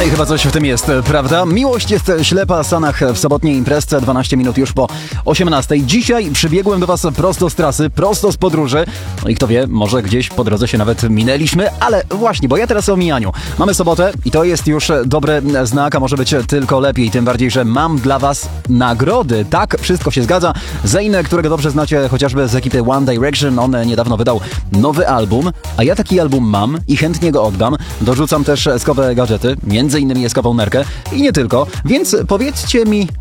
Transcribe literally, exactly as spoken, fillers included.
i chyba coś w tym jest, prawda? Miłość jest ślepa, Sanach w sobotniej imprezce, dwanaście minut już po osiemnastej. Dzisiaj przybiegłem do was prosto z trasy, prosto z podróży. No i kto wie, może gdzieś po drodze się nawet minęliśmy, ale właśnie, bo ja teraz o mijaniu. Mamy sobotę i to jest już dobry znak, a może być tylko lepiej, tym bardziej, że mam dla was nagrody. Tak, wszystko się zgadza. Zayn, którego dobrze znacie chociażby z ekipy One Direction, on niedawno wydał nowy album, a ja taki album mam i chętnie go oddam. Dorzucam też skope gadżety, między innymi eskopą nerkę i nie tylko, więc powiedzcie mi,